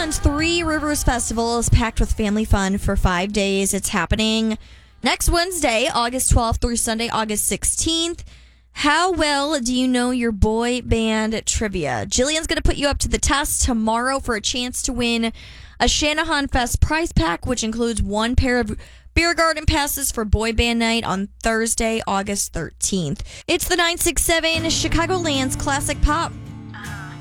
Shanahan's Three Rivers Festival is packed with family fun for 5 days. It's happening next Wednesday, August 12th through Sunday, August 16th. How well do you know your boy band trivia? Jillian's going to put you up to the test tomorrow for a chance to win a Shanahan Fest prize pack, which includes one pair of beer garden passes for boy band night on Thursday, August 13th. It's the 967 Chicagoland's Classic Pop